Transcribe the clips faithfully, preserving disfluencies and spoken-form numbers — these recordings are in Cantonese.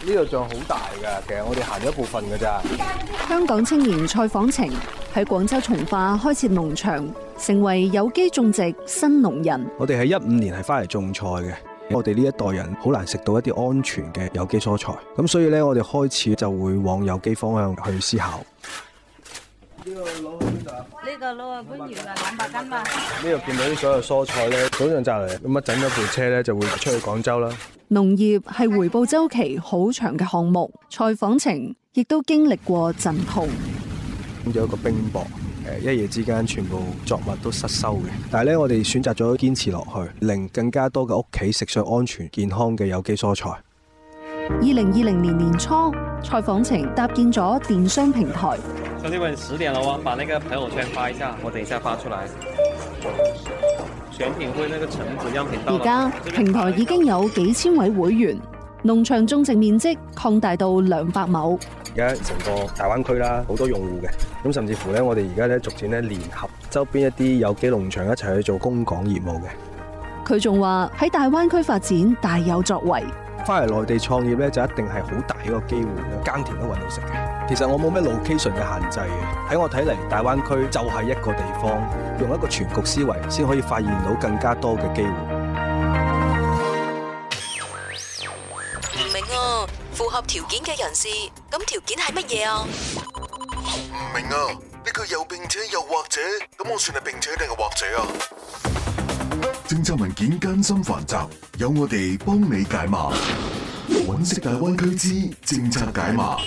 呢度仲好大㗎，其實我哋行咗一部分㗎咋。 香港青年蔡晃晴喺廣州從化開設農場，成為有機種植新農人。 我哋喺一五年係翻嚟種菜嘅，我哋呢一代人好難食到一啲安全嘅有機蔬菜，咁所以咧我哋開始就會往有機方向去思考。呢個攞去邊度啊？ 呢個攞去番禺啊，兩百斤嘛。 呢度見到啲所有蔬菜咧，早上摘嚟，咁啊整咗部車咧就會出去廣州啦。 農業係回報週期好長嘅項目，蔡晃晴亦都經歷過陣痛。 咁有一個冰雹，誒一夜之間全部作物都失收嘅。但係咧，我哋選擇咗堅持落去，令更加多嘅屋企食上安全健康嘅有機蔬菜。 二零二零年年初，蔡晃晴搭建咗電商平台。 兄弟們，十點了啊！把那個朋友圈發一下，我等一下發出來。選品會那個橙子樣品到了。 而家平台已經有幾千位會員，農場種植面積擴大到兩百畝。 而家成個大灣區啦，好多用戶嘅，咁甚至乎咧，我哋而家咧逐漸咧聯合周邊一啲有機農場一齊去做供港業務嘅。 佢仲話喺大灣區發展大有作為。 翻嚟內地創業咧，就一定係好大一個機會嘅，耕田都揾到食嘅。其實我冇咩 location 嘅限制嘅，喺我睇嚟，大灣區就係一個地方，用一個全局思維，先可以發現到更加多嘅機會。 唔明啊，符合條件嘅人士，咁條件係乜嘢啊？ 唔明啊，呢句又並且又或者，咁我算係並且定係或者啊？政策文件艱深繁雜，有我哋幫你解碼。揾食大灣區之政策解碼。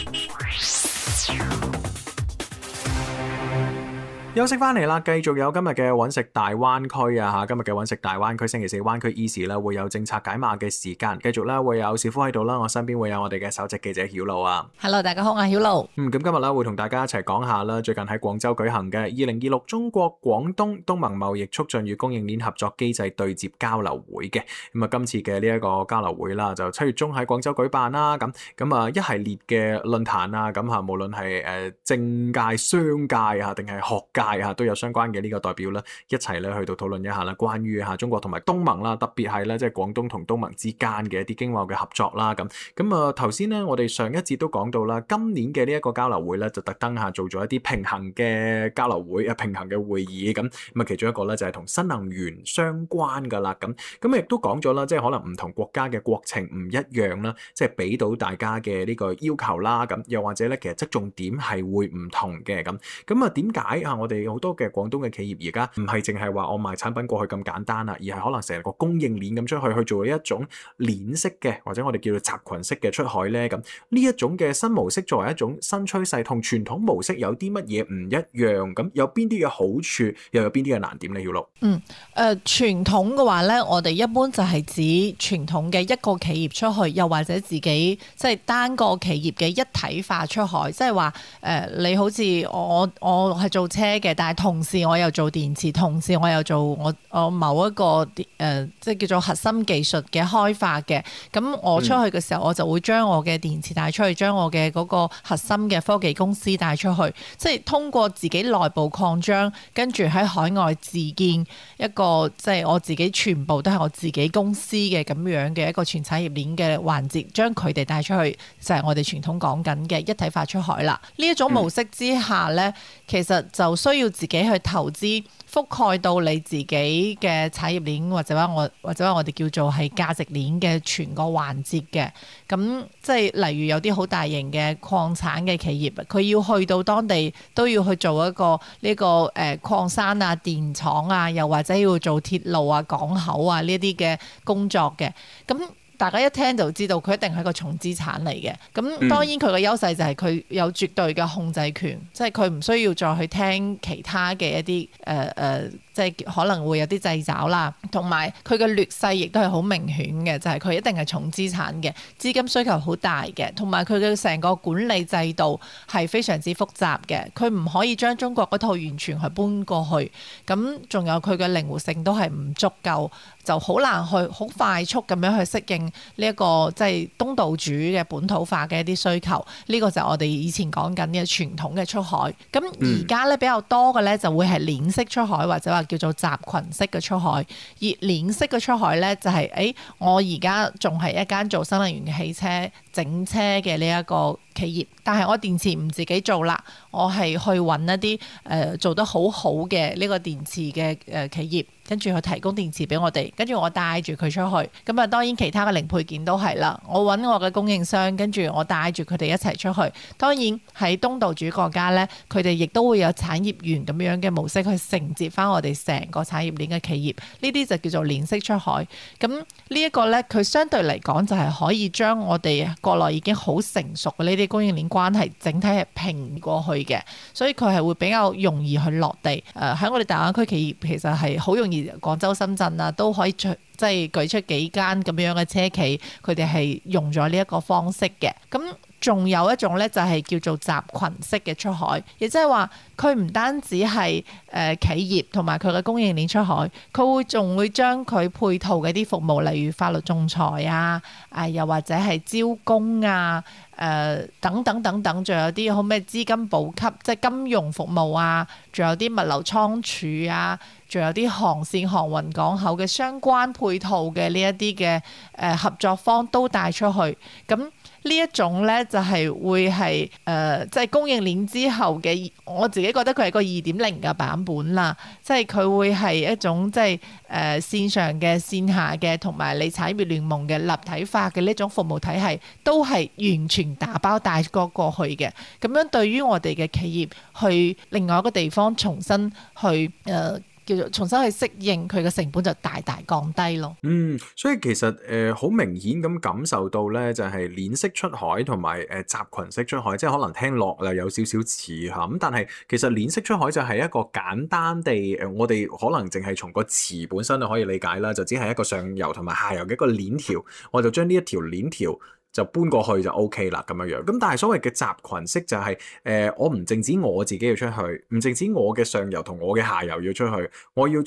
休息翻嚟啦，繼續有今日嘅揾食大灣區啊吓，今日嘅揾食大灣區星期四灣區 Easy 咧會有政策解碼嘅時間，繼續咧會有小夫喺度啦，我身邊會有我哋嘅首席記者曉露啊。 Hello， 大家好，我係曉露。 嗯，咁今日咧會同大家一齊講下啦，最近喺廣州舉行嘅二零二六中國廣東東盟貿易促進與供應鏈合作機制對接交流會嘅。咁啊，今次嘅呢一個交流會啦，就七月中喺廣州舉辦啦。咁咁啊，一系列嘅論壇啊，咁吓無論係誒政界、商界啊，定係學界。都有相關嘅呢個代表啦，一齊咧去到討論一下啦，關於嚇中國同埋東盟啦，特別係咧即係廣東同東盟之間嘅一啲經貿嘅合作啦。咁咁啊頭先咧，我哋上一節都講到啦，今年嘅呢一個交流會咧就特登嚇做咗一啲平衡嘅交流會啊，平衡嘅會議咁咁啊，其中一個咧就係同新能源相關噶啦。咁咁亦都講咗啦，即係可能唔同國家嘅國情唔一樣啦，即係俾到大家嘅呢個要求啦。咁又或者咧，其實側重點係會唔同嘅。咁咁啊，點解啊？我哋好多嘅廣東嘅企業而家唔係淨係話我賣產品過去咁簡單啦，而係可能成個供應鏈咁出去去做一種鏈式嘅，或者我哋叫做集群式嘅出海咧。咁呢一種嘅新模式作為一種新趨勢，同傳統模式有啲乜嘢唔一樣？咁有邊啲嘅好處，又有邊啲嘅難點咧？曉露， 嗯，誒、呃、傳統嘅話咧，我哋一般就係指傳統嘅一個企業出去，又或者自己即係、就是、單個企業嘅一體化出海，即係話誒你好似我我係做車嘅，但係同時我又做電池，同時我又做我我某一個誒、呃、即係叫做核心技術嘅開發嘅。咁我出去嘅時候，我就會將我嘅電池帶出去，將我嘅嗰個核心嘅科技公司帶出去，即係通過自己內部擴張，跟住喺海外自建一個即係我自己全部都係我自己公司嘅咁樣嘅一個全產業鏈嘅環節，將佢哋帶出去，就係我哋傳統講緊嘅一體化出海啦。呢一種模式之下呢，其實就需要自己去投資，覆蓋到你自己嘅產業鏈，或者話我或者話我哋叫做係價值鏈嘅全個環節嘅。咁即係例如有啲好大型嘅礦產嘅企業，佢要去到當地都要去做一個呢個誒礦山啊、電廠啊，又或者要做鐵路啊、港口啊呢啲嘅工作嘅。咁大家一聽就知道佢一定係個重資產嚟嘅。咁當然佢嘅優勢就係佢有絕對嘅控制權，即係佢唔需要再去聽其他嘅一啲誒誒，即係可能會有啲掣肘啦。同埋佢嘅劣勢亦都係好明顯嘅，就係、是、佢一定係重資產嘅，資金需求好大嘅，同埋佢嘅成個管理制度係非常之複雜嘅。佢唔可以將中國嗰套完全去搬過去，咁仲有佢嘅靈活性都係唔足夠，就好難去好快速咁樣去適應呢、這、一個即係東道主嘅本土化嘅一啲需求。呢、這個就係我哋以前講緊嘅傳統嘅出海。咁而家咧比較多嘅咧就會係鏈式出海，或者話叫做集群式嘅出海，而鏈式嘅出海咧就係、是、誒、欸、我而家仲係一間做新能源嘅汽車整車嘅呢一個企業，但係我電池唔自己做啦，我係去揾一啲誒、呃、做得好好嘅呢個電池嘅誒、呃、企業，跟住去提供電池俾我哋，跟住我帶住佢出去。咁啊當然其他嘅零配件都係啦，我揾我嘅供應商，跟住我帶住佢哋一齊出去。當然喺東道主國家呢，佢哋亦都會有產業園咁樣嘅模式去承接翻我哋成個產業鏈嘅企業，呢啲就叫做鏈式出海。咁呢一個呢，佢相對嚟講就係可以將我哋國內已經好成熟嘅呢啲供應鏈關係整體係平過去嘅，所以佢係會比較容易去落地。誒、呃、喺我哋大灣區企業其實係好容易，廣州、深圳啊都可以出即係舉出幾間咁樣嘅車企，佢哋係用咗呢一個方式嘅。咁仲有一種咧就係叫做集群式嘅出海，亦即係話佢唔單止係誒企業同埋佢嘅供應鏈出海，佢會仲會將佢配套嘅啲服務，例如法律仲裁啊，啊又或者係招工啊，誒、呃、等等等等，仲有啲好咩資金補給，即係金融服務啊，仲有啲物流倉儲啊，仲有啲航線航運港口嘅相關配套嘅呢一啲嘅誒合作方都帶出去。咁呢一種咧就係、是、會係誒即係供應鏈之後嘅，我自己覺得佢係個二點零嘅版本啦。即係佢會係一種即係誒線上嘅、線下嘅同埋你產業聯盟嘅立體化嘅呢種服務體系，都係完全打包帶過過去嘅。咁樣對於我哋嘅企業去另外一個地方重新去誒。呃叫做重新去適應，佢嘅成本就大大降低咯。 嗯，所以其實誒好、呃、明顯咁感受到咧，就係鏈式出海同埋誒集群式出海，即係可能聽落啊有少少似嚇咁，但係其實鏈式出海就係一個簡單地誒、呃，我哋可能淨係從個詞本身就可以理解啦，就只係一個上游同埋下游嘅一個鏈條，我就將呢一條鏈條就搬過去就 OK 啦咁樣樣。咁但係所謂嘅集群式就係、是、誒、呃，我唔淨止我自己要出去，唔淨止我嘅上游同我嘅下游要出去，我要